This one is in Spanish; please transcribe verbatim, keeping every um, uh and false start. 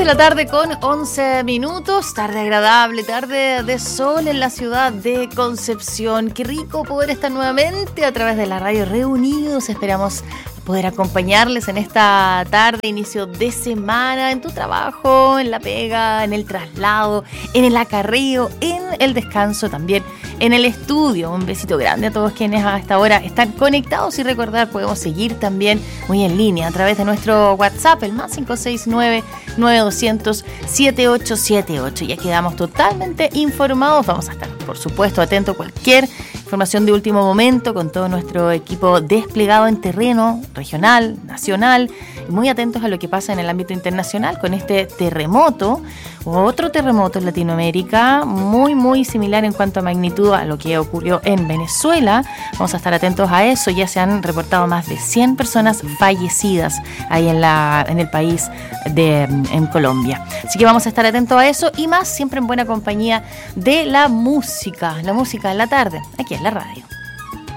de la tarde con once minutos, tarde agradable, tarde de sol en la ciudad de Concepción. Qué rico poder estar nuevamente a través de la radio reunidos. Esperamos poder acompañarles en esta tarde, inicio de semana, en tu trabajo, en la pega, en el traslado, en el acarreo, en el descanso también, en el estudio. Un besito grande a todos quienes a esta hora están conectados y recordar, podemos seguir también muy en línea a través de nuestro WhatsApp, el más cinco seis nueve, nueve dos cero cero, siete ocho siete ocho. Ya quedamos totalmente informados. Vamos a estar, por supuesto, atentos a cualquier información de último momento con todo nuestro equipo desplegado en terreno regional, nacional, y muy atentos a lo que pasa en el ámbito internacional con este terremoto, otro terremoto en Latinoamérica, muy muy similar en cuanto a magnitud a lo que ocurrió en Venezuela. Vamos a estar atentos a eso. Ya se han reportado más de cien personas fallecidas ahí en, la, en el país de en Colombia. Así que vamos a estar atentos a eso y más, siempre en buena compañía de la música, la música en la tarde, aquí en la radio.